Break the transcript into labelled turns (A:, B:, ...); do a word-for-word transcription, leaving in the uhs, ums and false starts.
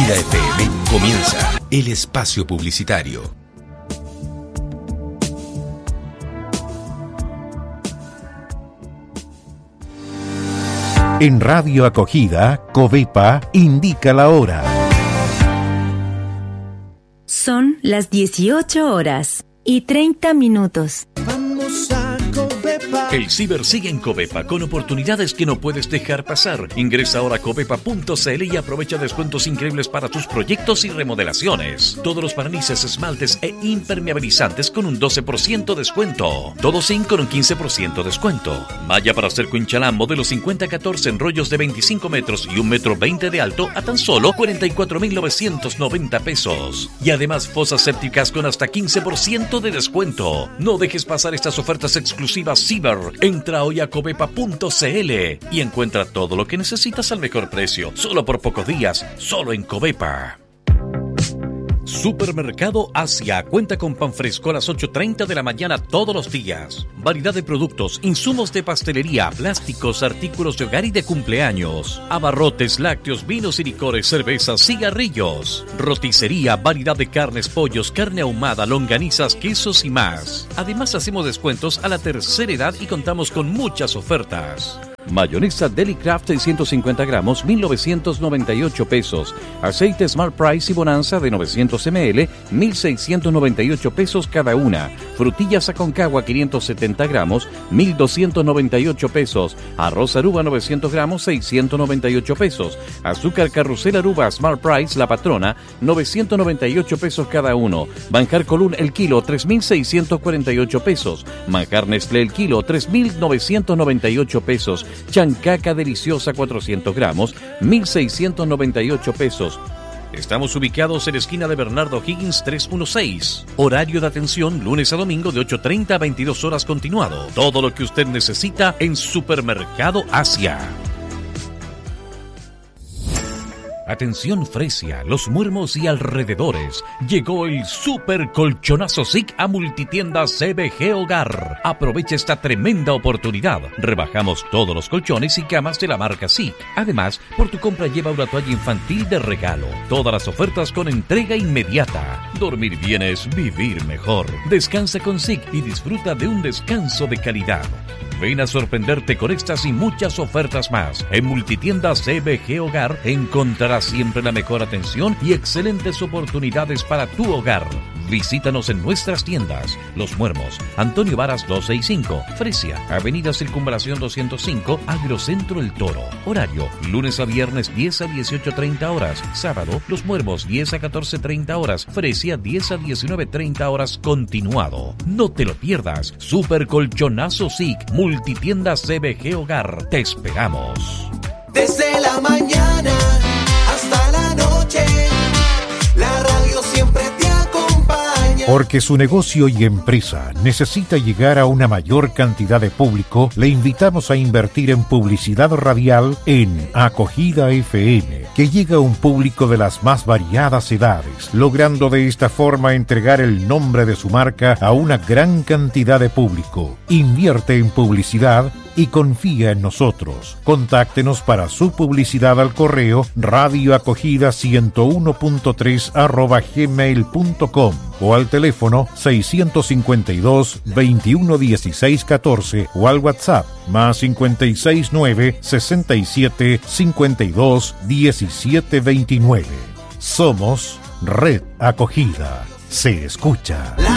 A: Acogida F M comienza el espacio publicitario.
B: En Radio Acogida, Covepa indica la hora.
C: Son las dieciocho horas y treinta minutos.
D: Vamos a Covepa.
E: El ciber sigue en Covepa con oportunidades que no puedes dejar pasar. Ingresa ahora a covepa punto c l y aprovecha descuentos increíbles para tus proyectos y remodelaciones. Todos los barnices, esmaltes e impermeabilizantes con un doce por ciento descuento. Todo zinc con un quince por ciento descuento. Malla para hacer Inchalán modelo cincuenta catorce en rollos de veinticinco metros y un metro veinte de alto a tan solo cuarenta y cuatro mil novecientos noventa pesos. Y además fosas sépticas con hasta quince por ciento de descuento. No dejes pasar estas ofertas exclusivas ciber. Entra hoy a covepa punto c l y encuentra todo lo que necesitas al mejor precio. Solo por pocos días, solo en Covepa. Supermercado Asia cuenta con pan fresco a las ocho y treinta de la mañana todos los días. Variedad de productos, insumos de pastelería, plásticos, artículos de hogar y de cumpleaños. Abarrotes, lácteos, vinos y licores, cervezas, cigarrillos. Roticería, variedad de carnes, pollos, carne ahumada, longanizas, quesos y más. Además hacemos descuentos a la tercera edad y contamos con muchas ofertas. Mayonesa Deli Craft seiscientos cincuenta gramos, mil novecientos noventa y ocho pesos. Aceite Smart Price y Bonanza de novecientos mililitros, mil seiscientos noventa y ocho pesos cada una. Frutillas Aconcagua quinientos setenta gramos, mil doscientos noventa y ocho pesos. Arroz Aruba novecientos gramos, seiscientos noventa y ocho pesos. Azúcar Carrusel Aruba Smart Price La Patrona, novecientos noventa y ocho pesos cada uno. Manjar Colún el kilo, tres mil seiscientos cuarenta y ocho pesos. Manjar Nestlé el kilo, tres mil novecientos noventa y ocho pesos. Chancaca deliciosa cuatrocientos gramos, mil seiscientos noventa y ocho pesos. Estamos ubicados en la esquina de Bernardo Higgins trescientos dieciséis. Horario de atención lunes a domingo de ocho y treinta a veintidós horas continuado. Todo lo que usted necesita en Supermercado Asia. Atención Fresia, Los Muermos y alrededores. Llegó el Super Colchonazo S I C a Multitiendas C B G Hogar. Aprovecha esta tremenda oportunidad. Rebajamos todos los colchones y camas de la marca S I C. Además, por tu compra lleva una toalla infantil de regalo. Todas las ofertas con entrega inmediata. Dormir bien es vivir mejor. Descansa con S I C y disfruta de un descanso de calidad. Ven a sorprenderte con estas y muchas ofertas más. En Multitiendas C B G Hogar encontrarás siempre la mejor atención y excelentes oportunidades para tu hogar. Visítanos en nuestras tiendas. Los Muermos, Antonio Varas doscientos sesenta y cinco, Fresia, Avenida Circunvalación doscientos cinco, Agrocentro El Toro. Horario, lunes a viernes diez a dieciocho treinta horas. Sábado, Los Muermos diez a catorce treinta horas. Fresia diez a diecinueve treinta horas continuado. No te lo pierdas. Super Colchonazo S I C, Multitiendas C B G Hogar. Te esperamos.
D: Desde la mañana hasta la noche, la radio siempre te acompaña.
B: Porque su negocio y empresa necesita llegar a una mayor cantidad de público, le invitamos a invertir en publicidad radial en Acogida F M, que llega a un público de las más variadas edades, logrando de esta forma entregar el nombre de su marca a una gran cantidad de público. Invierte en publicidad y confía en nosotros. Contáctenos para su publicidad al correo radioacogida ciento uno punto tres arroba gmail punto com o al teléfono seiscientos cincuenta y dos, veintiuno dieciséis catorce o al WhatsApp más cincuenta y seis nueve, sesenta y siete, cincuenta y dos, diecisiete veintinueve. Somos Red Acogida. Se escucha.
D: La